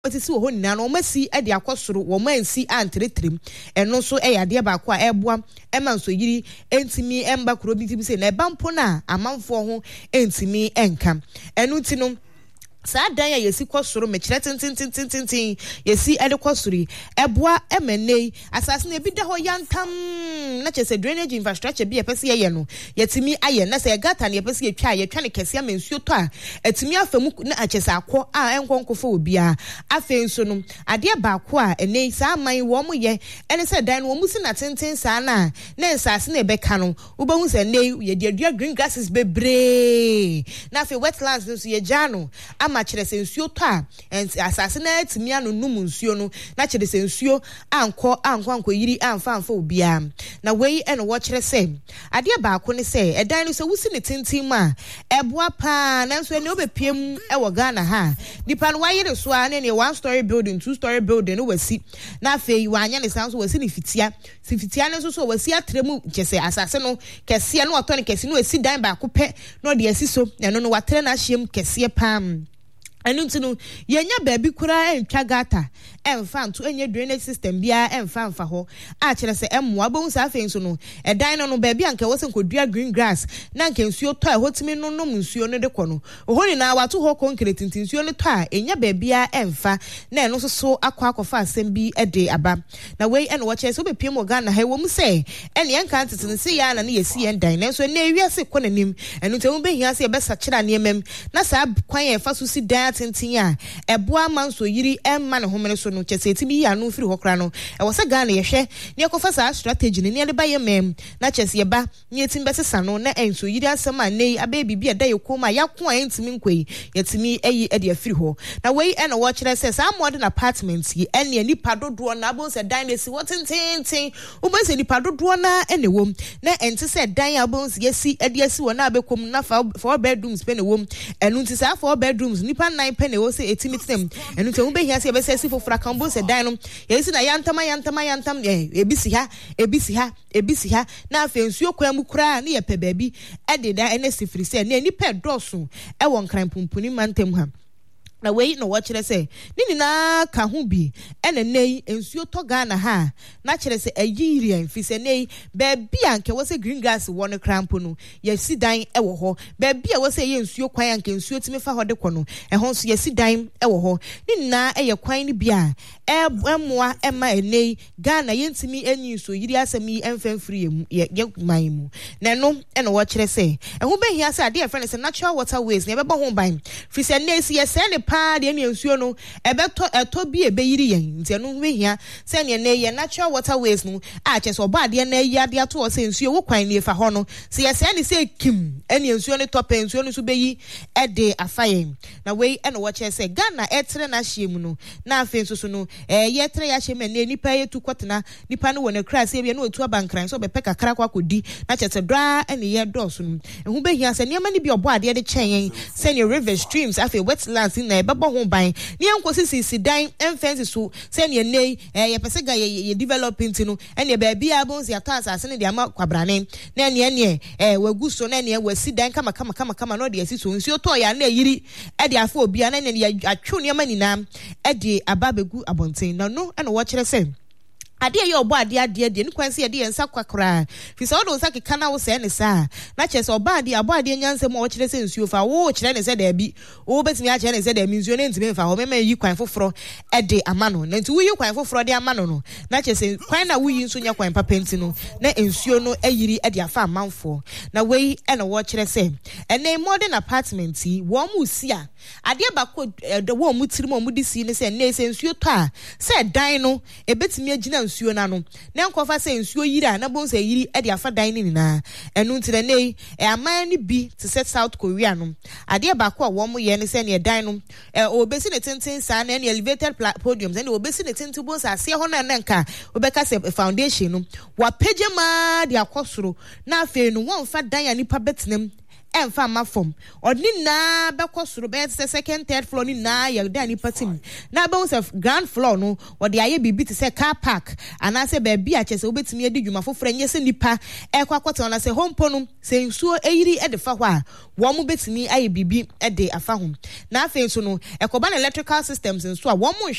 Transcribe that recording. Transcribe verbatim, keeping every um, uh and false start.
otisi wo ho nyina no omasi e de akosoro wo mansi antretrim eno so e yade ba ko a eboa e man so yiri entimi emba kuro bi tibi se na ebampo na amanfo ho entimi enka eno ti no saa dan ya yesi kwosoro me kire tintintintintin yesi ede kwosori eboa emenei asase na ebi da ho yantam na chese drainage infrastructure bi epese ye no yetimi aye na se gata na epese ye twa ye twa ne kese amensuo to a etimi afamu na achese akọ a enkonkofo obia afen so no ade ba ko a enei saa man wo mo ye ene se dan wo musi na tintin saa na na asase na ebeka no ubehu se nei ye de adua green grasses bebre na fe wetlands so ye jano ma kire sensuo to a asase na atimi anu num nsuo no na kire sensuo anko anko anko yiri amfa amfa obia na wei ene wo kire se ade ba ko ne se edan no se wusi ne tintin ma eboa pa na nso ene obepiem e wo Ghana ha nipa no wayere so a ne one story building two story building no wasi na afei wanya ne sanso wasi ne fitia si fitia ne so so wasi atremu kese asase no kese no oto ne kese no esi dan ba ko pe no de asiso eno no watre na hiem kese pam anu ntino yenya baabi kura entwa gata emfa nto enye drainage system bia emfa mfa ho a kire se emmoa bon sa afenso no edan no no baabi anka wose nkodua green grass na nka nsuo to a hotimi no no nsuo no de kɔ no ohoni na wato ho concrete nsuo no to a enya baabi a emfa na eno so so akɔ akɔfa asem bi ede aba na wei ene wo kire se obepiem Ghana ha wo mu se ene yanka ntete se ya na ne yesi yen dan na so na ewiase kɔ nanim enu ntamu behia se ebesa kira ne emem na saa kwan ye fa so si dan tintin a eboa manso yiri emma ne homene so no chese timi ya no firi hokra no e wo se Ghana ye hwe ne ekofa sa strategy ne ne de ba ye mem na chese ye ba ne timi besesa no na enso yiri asem a nei aba bibi e da ye koma ya ko a entimi nkoi yetimi eyi e de afiri ho na wei e na wo kire se sa modern apartments yi ene nipa dodo na abo se dan si wotintintin ubo se nipa dodo na ene wom na enti se dan abo se yesi e de asi wo na abekom na four bedrooms pe ne wom enu nti sa four bedrooms nipa nine pe ne wo se etimi tem enu nti wo be hia se e be se si fofora kan bo se dan no yesi na yantama yantama yantam eh ebisi ha ebisi ha ebisi ha na afa nsuo kwa mu kura na ye pe baabi e de da ene sifiri se na nipa doso e won kran pumpuni mantem ha na wei no watchere se ni na ka ho bi ene nei ensuo to Ghana ha na kire se ayiri anfi se nei ba bia nke wo se green grass wo no crampo no ye si dan e wo ho ba bia wo se ye ensuo kwan anke ensuo timi fa ho de kɔ no e ho so ye si dan e wo ho ni na e ye kwan ni bia e emoa e ma enei Ghana ye ntimi enyi so yiri asemi emfa mfiri ye ye man mu na no e no watchere se e ho behia se ade e friend se natural waterways ne be bo ho ban fi se nei se ye se ne pa de ne nsuo no ebeto eto bi ebeyiri yen nti eno hwehia se ne ne ye natural waterways no a che so ba de na yi ade ato o se nsuo wo kwan ne fa ho no se ye se ne se kim ene nsuo ne top nsuo no so beyi e de afayen na wei ene wo che se Ghana etre na hyiemu no na afen so so no eh ye tre ya hye me ne nipa ye tu kwotena nipa no wo ne kra se bia no otu abankran so be pe kakra kwa kodi na che se dra ene ye doso no ehu behia se ne ma ne bi obo ade de chen se ne river streams afi wetlands na babo ho ban ni enkosi sisi dan enfense so se ne nei eh ye pese ga ye developing no ene ba bia bonzi ato asase ne de ama kwabrane na ene ene eh wagu so na ene wasi dan kama kama kama kama no de asi so nsi oto ya na yiri e de afa obia na ene ya atwo ne ma nyina e de ababegu abonten na no ene wo kire se ade ye obo ade ade ade ni kwanse ye de ensa kwakra fi so do nsa keka na wo se ne sa na che se oba ade abo ade nyanse mo wo kire se nsuo fa wo kire ne se da bi wo betimi a kire ne se da mi nsuo ne ntimi fa ho mema yi kwan foforo e de amano na nti wo yi kwan foforo de amano no na che se kwan na wo yi nso nya kwan papenti no na nsuo no ayiri e de afa amanfo na wei e na wo kire se ene modern apartment yi wo mu si a ade ba ko de wo mu tiri mo mu di si ne se ne se nsuo to a se dan no e betimi agina nsuo na no na nkofa se nsuo yiri na bon se yiri e de afa dan ni na enu ntire nei e aman ni bi to set South Korea no ade ba ko wo mo ye ne se ne dan no e obesi ne tenten sa na ne elevated podiums and obesi ne tenten bon sa se ho na nka obeka se foundation no wa page ma de akosoro na afi no won fa dan ya nipa betenem emfa ma fom odni na beko soro be second third floor ni na ye da ni patim na be won ground floor no odi aye bibi te se car park ana se be bia chese obetimi edi dwuma foforo nye se nipa ekwa kwata ona se hompo no se nsuo eyiri e de fa hɔ a wo mo betimi aye bibi e de afa ho na afa so no ekoba na electrical systems nso a wo mo